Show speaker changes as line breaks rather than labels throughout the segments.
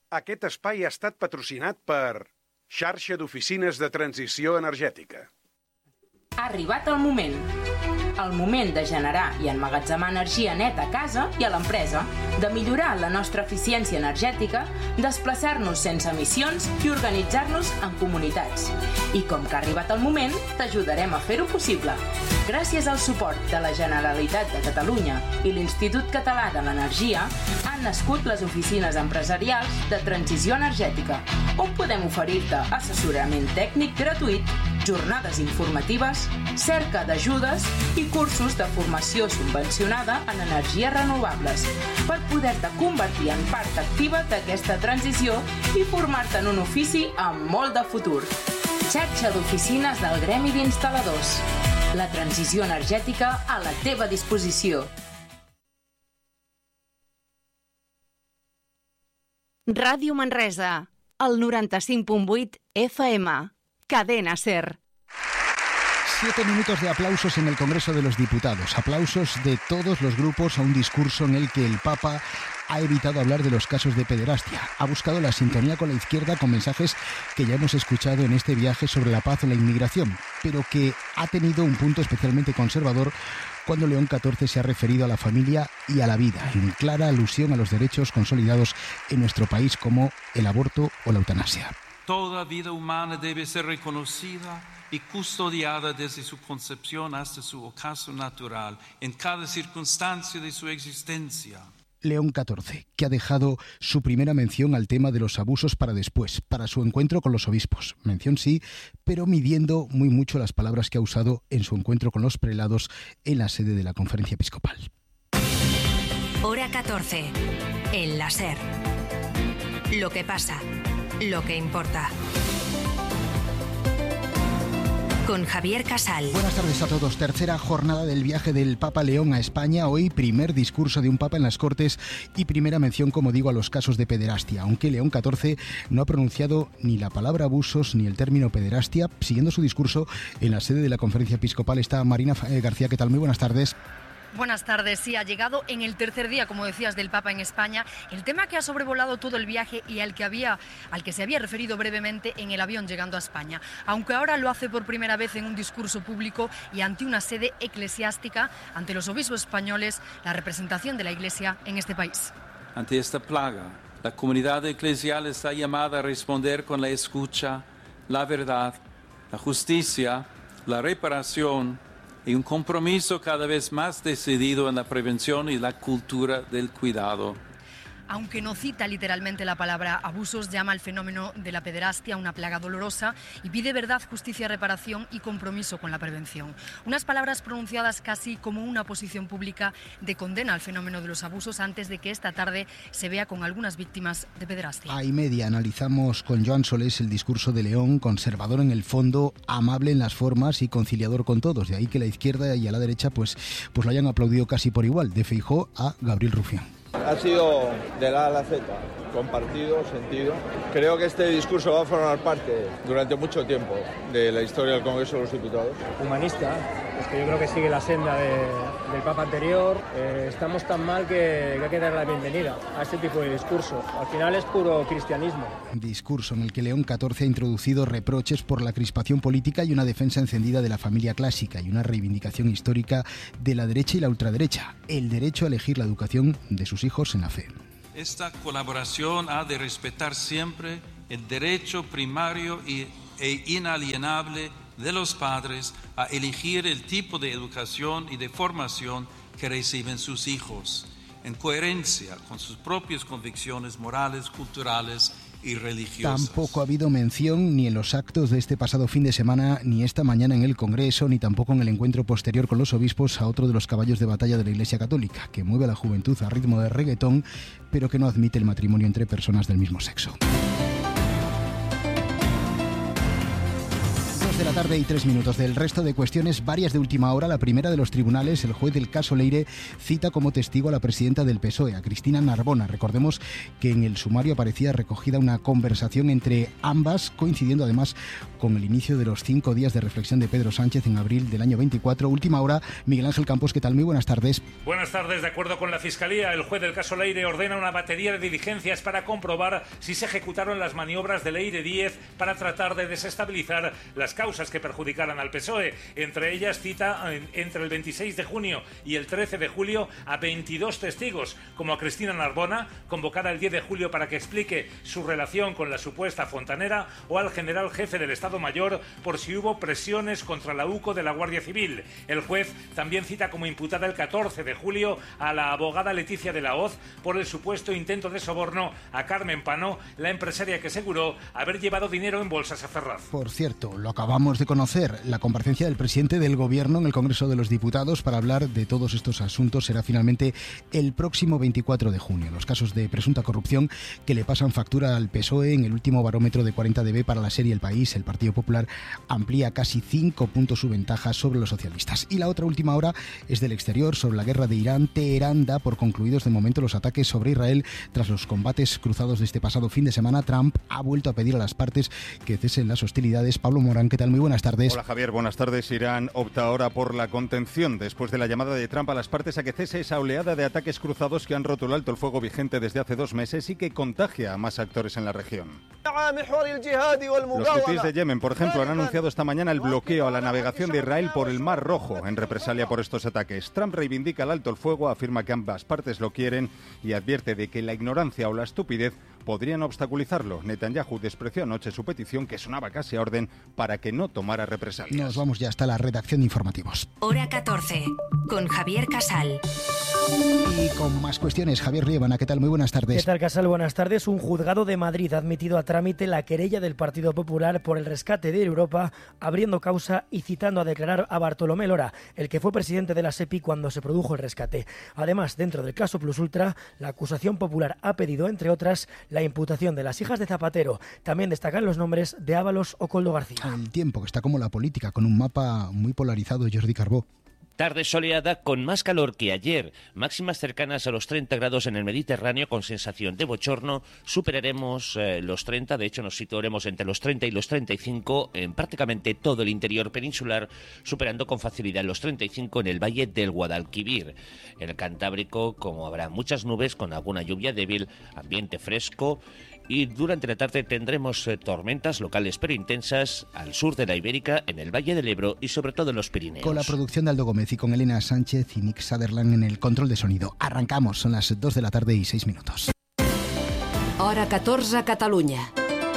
Aquest espai ha estat patrocinat per Xarxa d'Oficines de Transició Energètica.
Ha arribat el moment de generar i emmagatzemar energia neta a casa i a l'empresa, de millorar la nostra eficiència energètica, desplaçar-nos sense emissions i organitzar-nos en comunitats. I com que ha arribat el moment, t'ajudarem a fer-ho possible. Gràcies al suport de la Generalitat de Catalunya i l'Institut Català de l'Energia han nascut les oficines empresarials de transició energètica, on podem oferir-te assessorament tècnic gratuït, jornades informatives, cerca d'ajudes i cursos de formació subvencionada en energies renovables per poder-te convertir en part activa d'aquesta transició i formar-te en un ofici amb molt de futur. Xarxa d'oficines del Gremi d'Instal·ladors. La transició energètica a la teva disposició.
Ràdio Manresa, el 95.8 FM. Cadena SER.
7 minutos de aplausos en el Congreso de los Diputados. Aplausos de todos los grupos a un discurso en el que el Papa ha evitado hablar de los casos de pederastia. Ha buscado la sintonía con la izquierda con mensajes que ya hemos escuchado en este viaje sobre la paz o la inmigración, pero que ha tenido un punto especialmente conservador cuando León XIV se ha referido a la familia y a la vida, en clara alusión a los derechos consolidados en nuestro país como el aborto o la eutanasia.
Toda vida humana debe ser reconocida y custodiada desde su concepción hasta su ocaso natural, en cada circunstancia de su existencia.
León XIV, que ha dejado su primera mención al tema de los abusos para después, para su encuentro con los obispos. Mención sí, pero midiendo muy mucho las palabras que ha usado en su encuentro con los prelados en la sede de la Conferencia Episcopal.
Hora 14, en la SER. Lo que pasa, lo que importa. Con Javier Casal.
Buenas tardes a todos. Tercera jornada del viaje del Papa León a España. Hoy primer discurso de un Papa en las Cortes y primera mención, como digo, a los casos de pederastia. Aunque León XIV no ha pronunciado ni la palabra abusos ni el término pederastia. Siguiendo su discurso en la sede de la Conferencia Episcopal está Marina García. ¿Qué tal? Muy buenas tardes.
Buenas tardes. Sí, ha llegado en el tercer día, como decías, del Papa en España. El tema que ha sobrevolado todo el viaje y al que se había referido brevemente en el avión llegando a España. Aunque ahora lo hace por primera vez en un discurso público y ante una sede eclesiástica, ante los obispos españoles, la representación de la Iglesia en este país.
Ante esta plaga, la comunidad eclesial está llamada a responder con la escucha, la verdad, la justicia, la reparación y un compromiso cada vez más decidido en la prevención y la cultura del cuidado.
Aunque no cita literalmente la palabra abusos, llama al fenómeno de la pederastia una plaga dolorosa y pide verdad, justicia, reparación y compromiso con la prevención. Unas palabras pronunciadas casi como una posición pública de condena al fenómeno de los abusos antes de que esta tarde se vea con algunas víctimas de pederastia.
A y media analizamos con Joan Solés el discurso de León, conservador en el fondo, amable en las formas y conciliador con todos. De ahí que la izquierda y a la derecha pues lo hayan aplaudido casi por igual, de Feijóo a Gabriel Rufián.
Ha sido de la A a la Z, compartido, sentido. Creo que este discurso va a formar parte durante mucho tiempo de la historia del Congreso de los Diputados.
Humanista, es que yo creo que sigue la senda del Papa anterior. Estamos tan mal que hay que dar la bienvenida a este tipo de discurso. Al final es puro cristianismo.
Discurso en el que León XIV ha introducido reproches por la crispación política y una defensa encendida de la familia clásica y una reivindicación histórica de la derecha y la ultraderecha, el derecho a elegir la educación de sus hijos en la fe.
Esta colaboración ha de respetar siempre el derecho primario e inalienable de los padres a elegir el tipo de educación y de formación que reciben sus hijos, en coherencia con sus propias convicciones morales, culturales y religiosas.
Tampoco ha habido mención ni en los actos de este pasado fin de semana, ni esta mañana en el Congreso, ni tampoco en el encuentro posterior con los obispos a otro de los caballos de batalla de la Iglesia Católica, que mueve a la juventud a ritmo de reggaetón, pero que no admite el matrimonio entre personas del mismo sexo. de la tarde y 3 minutos. Del resto de cuestiones, varias de última hora. La primera de los tribunales, el juez del caso Leire cita como testigo a la presidenta del PSOE, a Cristina Narbona. Recordemos que en el sumario aparecía recogida una conversación entre ambas, coincidiendo además con el inicio de los 5 días de reflexión de Pedro Sánchez en abril del año 24. Última hora, Miguel Ángel Campos, ¿qué tal? Muy buenas tardes.
Buenas tardes. De acuerdo con la Fiscalía, el juez del caso Leire ordena una batería de diligencias para comprobar si se ejecutaron las maniobras de Leire Díez para tratar de desestabilizar las causas que perjudicaran al PSOE. Entre ellas cita entre el 26 de junio y el 13 de julio a 22 testigos, como a Cristina Narbona, convocada el 10 de julio para que explique su relación con la supuesta fontanera, o al general jefe del Estado Mayor por si hubo presiones contra la UCO de la Guardia Civil. El juez también cita como imputada el 14 de julio a la abogada Leticia de la Hoz por el supuesto intento de soborno a Carmen Pano, la empresaria que aseguró haber llevado dinero en bolsas a Ferraz.
Por cierto, lo acabamos de conocer, la comparecencia del presidente del Gobierno en el Congreso de los Diputados para hablar de todos estos asuntos será finalmente el próximo 24 de junio. Los casos de presunta corrupción que le pasan factura al PSOE. En el último barómetro de 40DB para la serie El País, el Partido Popular amplía casi 5 puntos su ventaja sobre los socialistas. Y la otra última hora es del exterior, sobre la guerra de Irán. Teherán da por concluidos de momento los ataques sobre Israel tras los combates cruzados de este pasado fin de semana. Trump ha vuelto a pedir a las partes que cesen las hostilidades. Pablo Morán, ¿qué tal? Muy buenas tardes.
Hola Javier, buenas tardes. Irán opta ahora por la contención después de la llamada de Trump a las partes a que cese esa oleada de ataques cruzados que han roto el alto el fuego vigente desde hace 2 meses y que contagia a más actores en la región. Los hutíes de Yemen, por ejemplo, han anunciado esta mañana el bloqueo a la navegación de Israel por el Mar Rojo en represalia por estos ataques. Trump reivindica el alto el fuego, afirma que ambas partes lo quieren y advierte de que la ignorancia o la estupidez podrían obstaculizarlo. Netanyahu despreció anoche su petición, que sonaba casi a orden, para que no tomara represalias.
Nos vamos ya hasta la redacción de informativos.
Hora 14, con Javier Casal.
Y con más cuestiones, Javier Riebana, ¿qué tal? Muy buenas tardes.
¿Qué tal, Casal? Buenas tardes. Un juzgado de Madrid ha admitido a trámite la querella del Partido Popular por el rescate de Europa, abriendo causa y citando a declarar a Bartolomé Lora, el que fue presidente de la SEPI cuando se produjo el rescate. Además, dentro del caso Plus Ultra, la acusación popular ha pedido, entre otras, la imputación de las hijas de Zapatero. También destacan los nombres de Ábalos o Koldo García.
El tiempo, que está como la política, con un mapa muy polarizado. Jordi Carbó.
Tarde soleada con más calor que ayer, máximas cercanas a los 30 grados en el Mediterráneo con sensación de bochorno. Superaremos los 30, de hecho nos situaremos entre los 30 y los 35 en prácticamente todo el interior peninsular, superando con facilidad los 35 en el valle del Guadalquivir. En el Cantábrico, como habrá muchas nubes con alguna lluvia débil, ambiente fresco. Y durante la tarde tendremos tormentas locales pero intensas al sur de la Ibérica, en el Valle del Ebro y sobre todo en los Pirineos.
Con la producción de Aldo Gómez y con Elena Sánchez y Nick Sutherland en el control de sonido. Arrancamos, son las 2 de la tarde y 6 minutos.
Hora 14, Catalunya.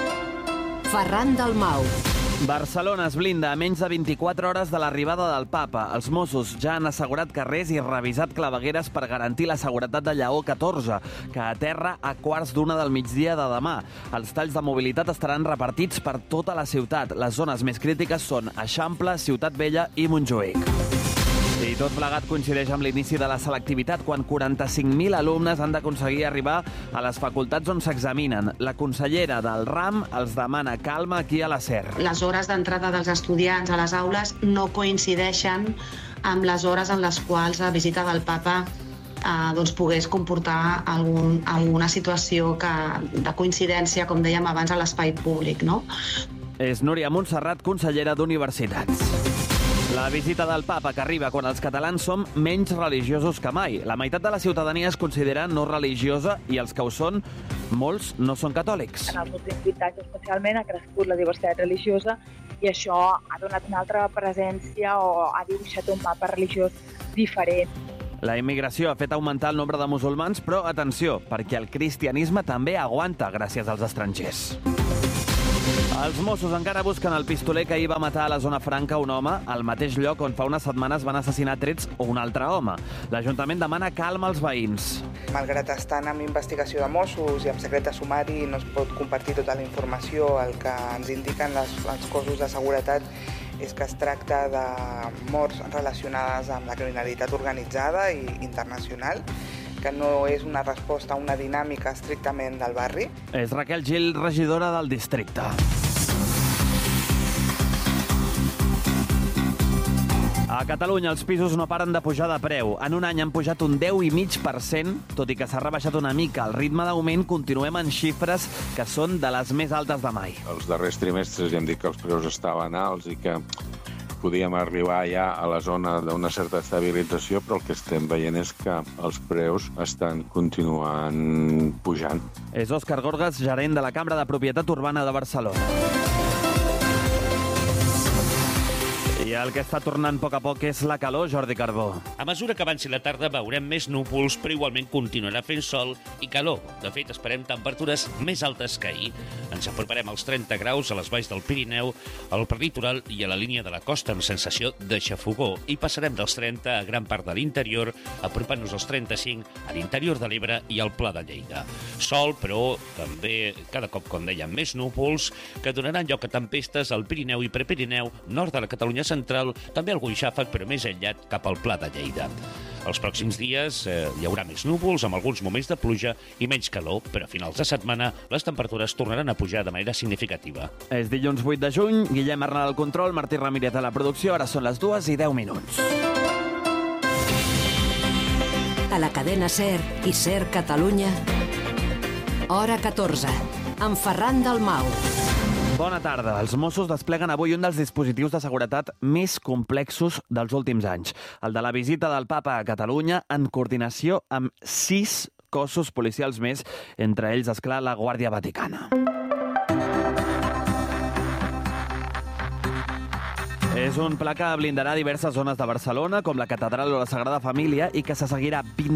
Ferran Dalmau.
Barcelona es blinda a menys de 24 hores de l'arribada del papa. Els Mossos ja han assegurat carrers i revisat clavegueres per garantir la seguretat de Lleó XIV, que aterra a 1:15 del migdia de demà. Els talls de mobilitat estaran repartits per tota la ciutat. Les zones més crítiques són Eixample, Ciutat Vella i Montjuïc. I tot plegat coincideix amb l'inici de la selectivitat, quan 45.000 alumnes han d'aconseguir arribar a les facultats on s'examinen. La consellera del RAM els demana calma aquí a la SER.
Les hores d'entrada dels estudiants a les aules no coincideixen amb les hores en les quals la visita del papa doncs pogués comportar alguna situació de coincidència, com dèiem abans, a l'espai públic, no?
És Núria Montserrat, consellera d'Universitats. La visita del papa que arriba quan els catalans som menys religiosos que mai. La meitat de la ciutadania es considera no religiosa i els que ho són, molts no són catòlics.
En els últims 20 anys especialment ha crescut la diversitat religiosa i això ha donat una altra presència o ha dibuixat un mapa religiós diferent.
La immigració ha fet augmentar el nombre de musulmans, però atenció, perquè el cristianisme també aguanta gràcies als estrangers. Els Mossos encara busquen el pistoler que ahir va matar a la zona franca un home al mateix lloc on fa unes setmanes van assassinar trets un altre home. L'Ajuntament demana calma als veïns.
Malgrat estar en investigació de Mossos i amb secret de sumari no es pot compartir tota la informació. El que ens indiquen els cossos de seguretat és que es tracta de morts relacionades amb la criminalitat organitzada i internacional, que no és una resposta a una dinàmica estrictament del barri.
És Raquel Gil, regidora del districte. A Catalunya els pisos no paren de pujar de preu. En un any han pujat un 10,5%, tot i que s'ha rebaixat una mica el ritme d'augment, continuem en xifres que són de les més altes de mai.
Els darrers trimestres ja hem dit que els preus estaven alts i que podíem arribar ja a la zona d'una certa estabilització, però el que estem veient és que els preus estan continuant pujant.
És Òscar Gorgas, gerent de la Cambra de Propietat Urbana de Barcelona. I el que està tornant a poc a poc és la calor, Jordi Carbó.
A mesura que avanci la tarda veurem més núvols, però igualment continuarà fent sol i calor. De fet, esperem temperatures més altes que ahir. Ens aproparem als 30 graus a les valls del Pirineu, al prelitoral i a la línia de la costa amb sensació de xafogó. I passarem dels 30 a gran part de l'interior, apropant-nos als 35 a l'interior de l'Ebre i al Pla de Lleida. Sol, però també cada cop, com dèiem, més núvols que donaran lloc a tempestes al Pirineu i Prepirineu, nord de la Catalunya central, també algun xàfec, però més enllat cap al Pla de Lleida. Els pròxims dies hi haurà més núvols, amb alguns moments de pluja i menys calor, però a finals de setmana les temperatures tornaran a pujar de manera significativa.
És dilluns 8 de juny, Guillem Arnal al control, Martí Ramírez a la producció, ara són les 2:10.
A la cadena SER i SER Catalunya, hora 14, amb Ferran Dalmau.
Bona tarda. Els Mossos despleguen avui un dels dispositius de seguretat més complexos dels últims anys. El de la visita del Papa a Catalunya en coordinació amb 6 cossos policials més, entre ells, esclar, la Guàrdia Vaticana. És un pla que blindarà diverses zones de Barcelona, com la Catedral o la Sagrada Família, i que se seguirà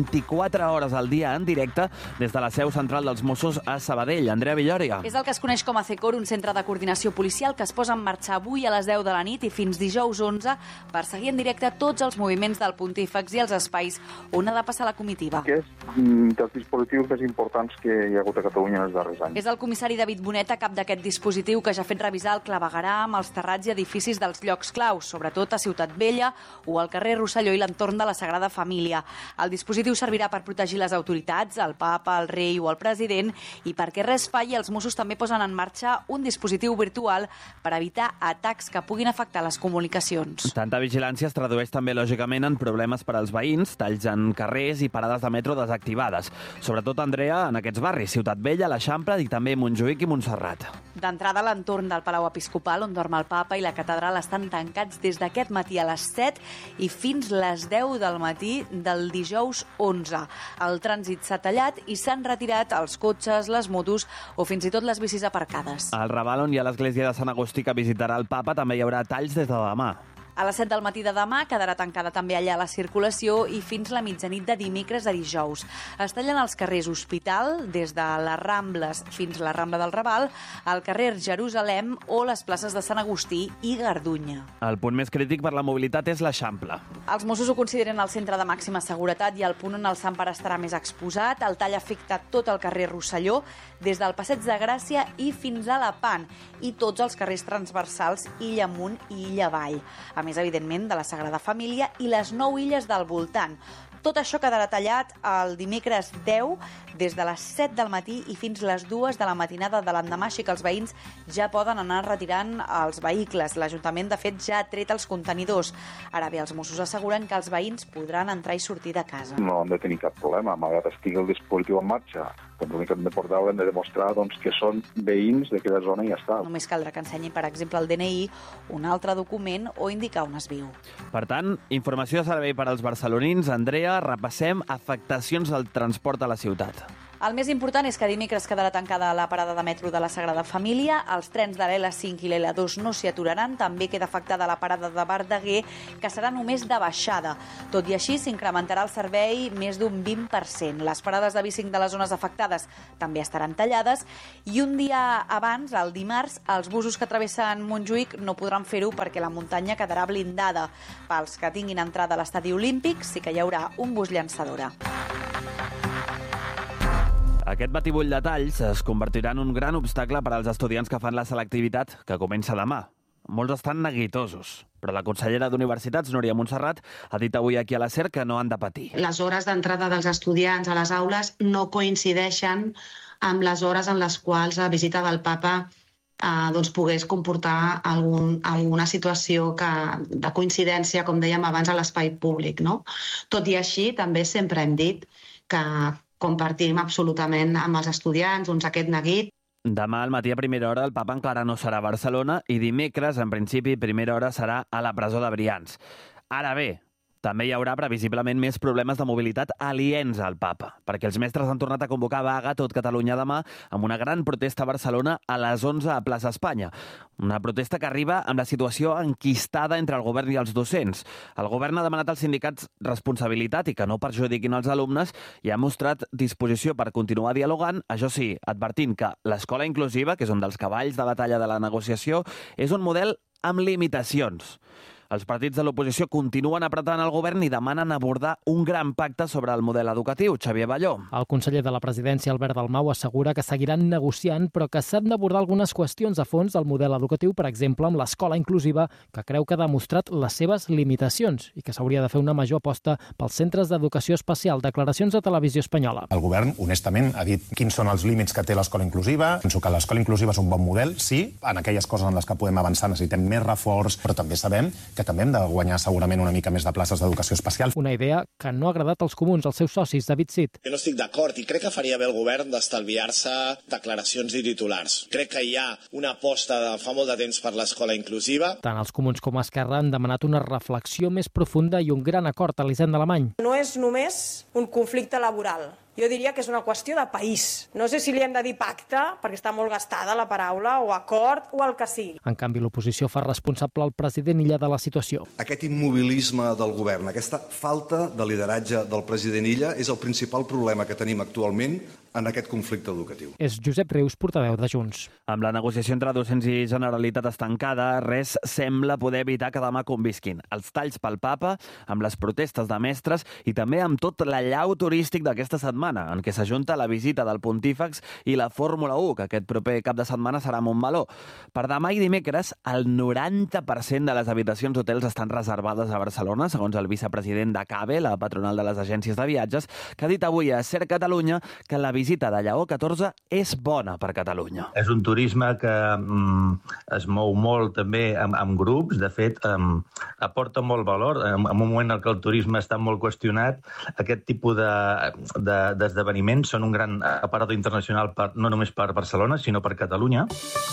24 hores al dia en directe des de la seu central dels Mossos a Sabadell. Andrea Villòria.
És el que es coneix com a CECOR, un centre de coordinació policial que es posa en marxa avui a les 10 de la nit i fins dijous 11 per seguir en directe tots els moviments del pontífex i els espais on ha de passar la comitiva.
Que és dels dispositius més importants que hi ha hagut a Catalunya en els darrers anys.
És el comissari David Boneta, cap d'aquest dispositiu, que ja ha fet revisar el clavegueram, els terrats i edificis dels llocs claus, sobretot a Ciutat Vella o al carrer Rosselló i l'entorn de la Sagrada Família. El dispositiu servirà per protegir les autoritats, el papa, el rei o el president, i perquè res falli, els Mossos també posen en marxa un dispositiu virtual per evitar atacs que puguin afectar les comunicacions.
Tanta vigilància es tradueix també, lògicament, en problemes per als veïns, talls en carrers i parades de metro desactivades. Sobretot, Andrea, en aquests barris, Ciutat Vella, l'Eixample i també Montjuïc i Montserrat.
D'entrada, l'entorn del Palau Episcopal, on dorm el papa, i la catedral estan tancats des d'aquest matí a les 7 i fins les 10 del matí del dijous 11. El trànsit s'ha tallat i s'han retirat els cotxes, les motos o fins i tot les bicis aparcades.
Al Raval, on hi ha l'església de Sant Agustí que visitarà el papa, també hi haurà talls des de demà.
A les 7 del matí de demà quedarà tancada també allà la circulació i fins la mitjanit de dimecres a dijous. Es tallen els carrers Hospital, des de les Rambles fins la Rambla del Raval, al carrer Jerusalem o les places de Sant Agustí i Gardunya.
El punt més crític per la mobilitat és l'Eixample.
Els Mossos ho consideren el centre de màxima seguretat i el punt on el Sant Pare estarà més exposat. El tall afecta tot el carrer Rosselló, des del Passeig de Gràcia i fins a la Pan, i tots els carrers transversals Illa Amunt i Illa Avall. A més, evidentment, de la Sagrada Família i les 9 illes del voltant. Tot això quedarà tallat el dimecres 10 des de les 7 del matí i fins les 2 de la matinada de l'endemà, així que els veïns ja poden anar retirant els vehicles. L'Ajuntament, de fet, ja ha tret els contenidors. Ara bé, els Mossos asseguren que els veïns podran entrar i sortir de casa.
No han de tenir cap problema, malgrat estigui el dispositiu en marxa. L'únic que hem de portar hem de demostrar que són veïns d'aquella zona i ja està.
Només caldrà que ensenyi, per exemple, el DNI, un altre document o indicar on es viu.
Per tant, informació de servei per als barcelonins. Andrea, repassem afectacions del transport a la ciutat.
El més important és que dimecres quedarà tancada la parada de metro de la Sagrada Família. Els trens de l'L5 i l'L2 no s'hi aturaran. També queda afectada la parada de Verdaguer, que serà només de baixada. Tot i així, s'incrementarà el servei més d'un 20%. Les parades de B5 de les zones afectades també estaran tallades. I un dia abans, el dimarts, els busos que travessen Montjuïc no podran fer-ho perquè la muntanya quedarà blindada. Pels que tinguin entrada a l'estadi olímpic, sí que hi haurà un bus llançadora.
Aquest batibull de talls es convertirà en un gran obstacle per als estudiants que fan la selectivitat, que comença demà. Molts estan neguitosos, però la consellera d'Universitats, Núria Montserrat, ha dit avui aquí a la SER que no han de patir.
Les hores d'entrada dels estudiants a les aules no coincideixen amb les hores en les quals la visita del papa doncs pogués comportar alguna situació de coincidència, com dèiem abans, a l'espai públic, no? Tot i així, també sempre hem dit que compartim absolutament amb els estudiants aquest neguit.
Demà al matí a primera hora el papa encara no serà a Barcelona i dimecres, en principi, primera hora serà a la presó de Brians. Ara bé, també hi haurà previsiblement més problemes de mobilitat aliens al papa, perquè els mestres han tornat a convocar vaga a tot Catalunya demà amb una gran protesta a Barcelona a les 11 a Plaça Espanya. Una protesta que arriba amb la situació enquistada entre el govern i els docents. El govern ha demanat als sindicats responsabilitat i que no perjudiquin els alumnes i ha mostrat disposició per continuar dialogant, això sí, advertint que l'escola inclusiva, que és un dels cavalls de batalla de la negociació, és un model amb limitacions. Els partits de l'oposició continuen apretant el govern i demanen abordar un gran pacte sobre el model educatiu. Xavier Balló.
El conseller de la Presidència, Albert Dalmau, assegura que seguiran negociant, però que s'han d'abordar algunes qüestions a fons del model educatiu, per exemple, amb l'escola inclusiva, que creu que ha demostrat les seves limitacions i que s'hauria de fer una major aposta pels centres d'educació especial. Declaracions a Televisió Espanyola.
El govern, honestament, ha dit quins són els límits que té l'escola inclusiva. Penso que l'escola inclusiva és un bon model, sí. En aquelles coses en les que podem avançar necessitem més reforç, però també sabem que també hem de guanyar segurament una mica més de places d'educació especial.
Una idea que no ha agradat als comuns, als seus socis, David Cid.
Jo no estic d'acord i crec que faria bé el govern d'estalviar-se declaracions i titulars. Crec que hi ha una aposta de fa molt de temps per l'escola inclusiva.
Tant els comuns com Esquerra han demanat una reflexió més profunda i un gran acord a l'Hisenda Alemany.
No és només un conflicte laboral. Jo diria que és una qüestió de país. No sé si li hem de dir pacte, perquè està molt gastada la paraula, o acord, o el que sigui.
En canvi, l'oposició fa responsable el president Illa de la situació.
Aquest immobilisme del govern, aquesta falta de lideratge del president Illa és el principal problema que tenim actualment en aquest conflicte educatiu.
És Josep Rius, portaveu de Junts.
Amb la negociació entre docents i Generalitat estancada, res sembla poder evitar que demà convisquin els talls pel papa, amb les protestes de mestres i també amb tot l'allau turístic d'aquesta setmana, en què s'ajunta la visita del Pontífex i la Fórmula 1, que aquest proper cap de setmana serà a Montmeló. Per demà i dimecres, el 90% de les habitacions d'hotels estan reservades a Barcelona, segons el vicepresident d'ACABE, la patronal de les agències de viatges, que ha dit avui a SER Catalunya que la visita de Lleó XIV és bona per Catalunya.
És un turisme que es mou molt també amb grups, de fet aporta molt valor. En un moment en què el turisme està molt qüestionat, aquest tipus d'esdeveniments són un gran aparador internacional no només per Barcelona, sinó per Catalunya.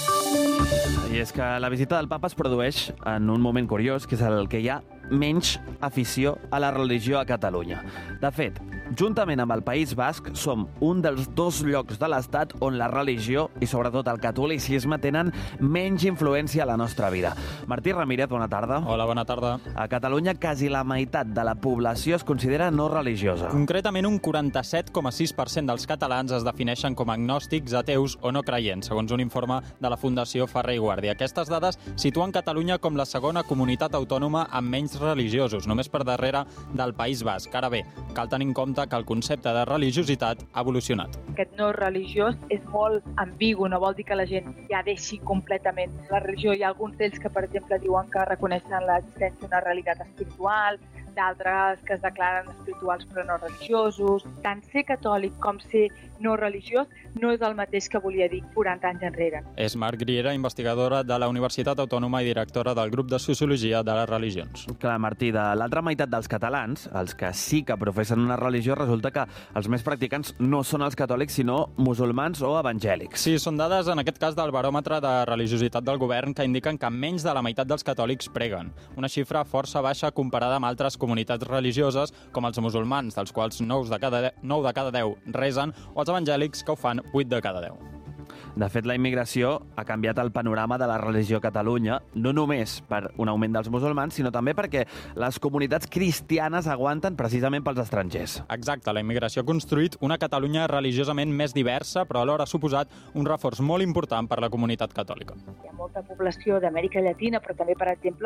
I és que la visita del papa es produeix en un moment curiós, que és el que hi ha menys afició a la religió a Catalunya. De fet, juntament amb el País Basc, som un dels dos llocs de l'Estat on la religió i sobretot el catolicisme tenen menys influència a la nostra vida. Martí Ramírez, bona tarda.
Hola, bona tarda.
A Catalunya, quasi la meitat de la població es considera no religiosa.
Concretament, un 47,6% dels catalans es defineixen com agnòstics, ateus o no creients, segons un informe de la Fundació Ferrer i Guàrdia. Aquestes dades situen Catalunya com la segona comunitat autònoma amb menys religiosos, només per darrere del País Basc. Ara bé, cal tenir en compte que el concepte de religiositat ha evolucionat.
Aquest no religiós és molt ambigu, no vol dir que la gent ja deixi completament la religió. Hi ha alguns d'ells que, per exemple, diuen que reconeixen l'existència d'una realitat espiritual, d'altres que es declaren espirituals però no religiosos. Tant ser catòlic com ser no religiós no és el mateix que volia dir 40 anys enrere.
És Mar Griera, investigadora de la Universitat Autònoma i directora del grup de Sociologia de les Religions.
Clar, Martí, de l'altra meitat dels catalans, els que sí que professen una religió, resulta que els més practicants no són els catòlics, sinó musulmans o evangèlics.
Sí, són dades, en aquest cas, del baròmetre de religiositat del govern, que indiquen que menys de la meitat dels catòlics preguen. Una xifra força baixa comparada amb altres comunitats religioses, com els musulmans, dels quals 9 de cada 10 resen, o els evangèlics, que ho fan 8 de cada 10.
De fet, la immigració ha canviat el panorama de la religió a Catalunya, no només per un augment dels musulmans, sinó també perquè les comunitats cristianes aguanten precisament pels estrangers.
Exacte, la immigració ha construït una Catalunya religiosament més diversa, però alhora ha suposat un reforç molt important per la comunitat catòlica.
Hi ha molta població d'Amèrica Llatina, però també, per exemple,